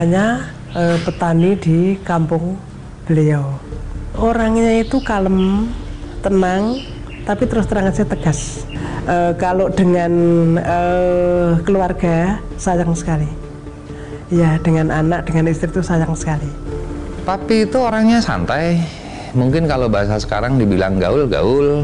Hanya petani di kampung beliau. Orangnya itu kalem, tenang, tapi terus terang aja tegas. Kalau dengan keluarga sayang sekali. Ya, dengan anak, dengan istri itu sayang sekali. Papi itu orangnya santai. Mungkin kalau bahasa sekarang dibilang gaul-gaul,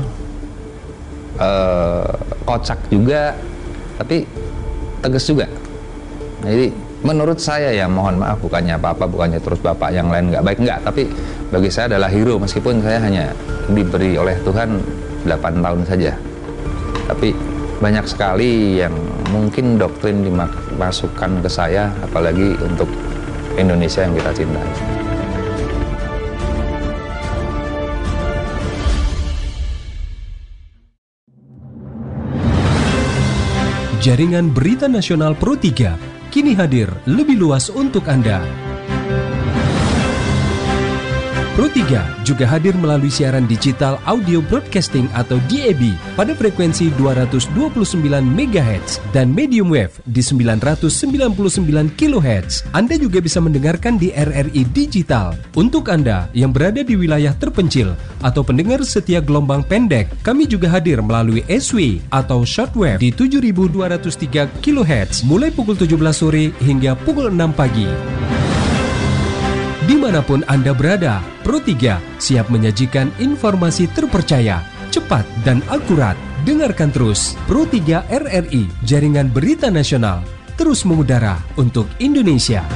kocak juga, tapi tegas juga. Jadi menurut saya ya, mohon maaf, bukannya apa-apa, bukannya terus bapak yang lain nggak baik, nggak. Tapi bagi saya adalah hero, meskipun saya hanya diberi oleh Tuhan 8 tahun saja. Tapi banyak sekali yang mungkin doktrin dimasukkan ke saya, apalagi untuk Indonesia yang kita cintai. Jaringan Berita Nasional Pro 3 kini hadir lebih luas untuk Anda. Pro 3 juga hadir melalui siaran digital audio broadcasting atau DAB pada frekuensi 229 MHz dan medium wave di 999 kHz. Anda juga bisa mendengarkan di RRI Digital. Untuk Anda yang berada di wilayah terpencil atau pendengar setia gelombang pendek, kami juga hadir melalui SW atau shortwave di 7203 kHz mulai pukul 17 sore hingga pukul 6 pagi. Dimanapun Anda berada, Pro 3 siap menyajikan informasi terpercaya, cepat dan akurat. Dengarkan terus Pro 3 RRI, Jaringan Berita Nasional, terus mengudara untuk Indonesia.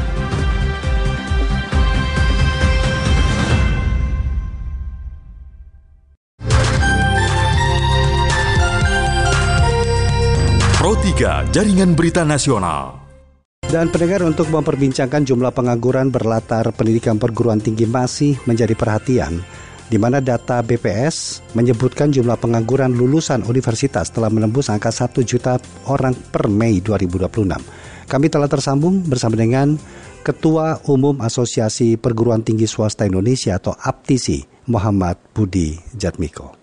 Pro 3, Jaringan Berita Nasional. Dan pendengar, untuk memperbincangkan jumlah pengangguran berlatar pendidikan perguruan tinggi masih menjadi perhatian, di mana data BPS menyebutkan jumlah pengangguran lulusan universitas telah menembus angka 1 juta orang per Mei 2026. Kami telah tersambung bersama dengan Ketua Umum Asosiasi Perguruan Tinggi Swasta Indonesia atau APTISI, Muhammad Budi Jatmiko.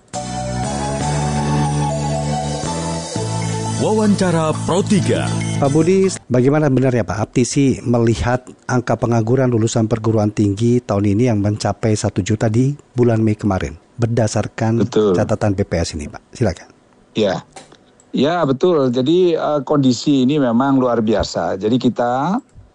Wawancara Pro 3. Pak Budi, bagaimana benarnya Pak APTISI melihat angka pengangguran lulusan perguruan tinggi tahun ini yang mencapai 1 juta di bulan Mei kemarin, berdasarkan catatan BPS ini, Pak? Silakan. Ya betul. Jadi kondisi ini memang luar biasa. Jadi kita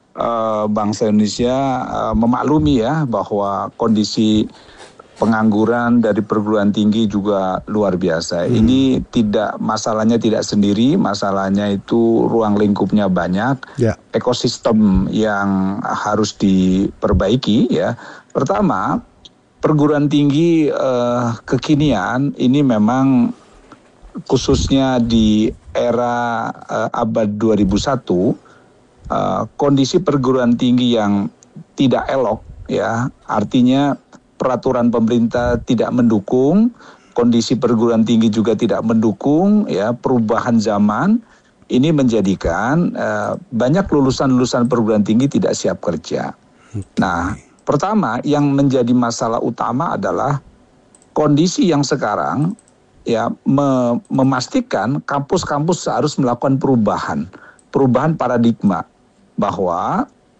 bangsa Indonesia memaklumi ya bahwa kondisi pengangguran dari perguruan tinggi juga luar biasa. Ini masalahnya tidak sendiri, masalahnya itu ruang lingkupnya banyak, ekosistem yang harus diperbaiki ya. Pertama, perguruan tinggi kekinian ini memang khususnya di era abad 2001, kondisi perguruan tinggi yang tidak elok ya, artinya peraturan pemerintah tidak mendukung, kondisi perguruan tinggi juga tidak mendukung, ya, perubahan zaman ini menjadikan banyak lulusan-lulusan perguruan tinggi tidak siap kerja. Nah, pertama yang menjadi masalah utama adalah kondisi yang sekarang ya memastikan kampus-kampus harus melakukan perubahan paradigma bahwa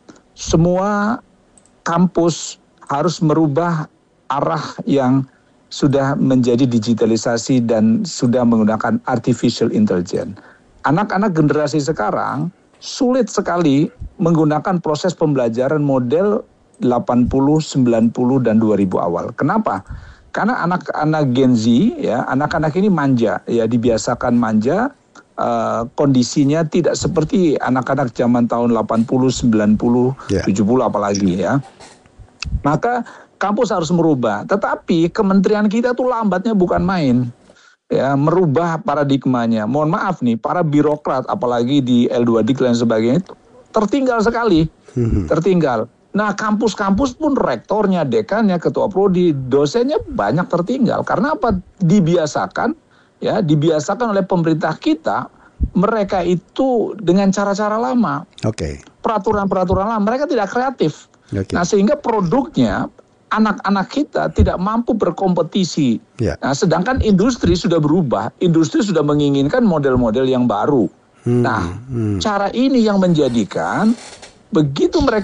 semua kampus harus merubah arah yang sudah menjadi digitalisasi dan sudah menggunakan artificial intelligence. Anak-anak generasi sekarang sulit sekali menggunakan proses pembelajaran model 80, 90 dan 2000 awal. Kenapa? Karena anak-anak Gen Z ya, anak-anak ini manja ya, dibiasakan manja, kondisinya tidak seperti anak-anak zaman tahun 80, 90, 70 apalagi ya. Maka kampus harus merubah, tetapi kementerian kita tuh lambatnya bukan main, ya, merubah paradigmanya. Mohon maaf nih, para birokrat, apalagi di L2Dik dan sebagainya, tertinggal sekali, tertinggal. Nah, kampus-kampus pun rektornya, dekannya, ketua prodi, dosennya banyak tertinggal. Karena apa? Dibiasakan oleh pemerintah kita, mereka itu dengan cara-cara lama, peraturan-peraturan lama, mereka tidak kreatif. Nah, sehingga produknya anak-anak kita tidak mampu berkompetisi. Nah, sedangkan industri sudah berubah, industri sudah menginginkan model-model yang baru. Nah, cara ini yang menjadikan begitu mereka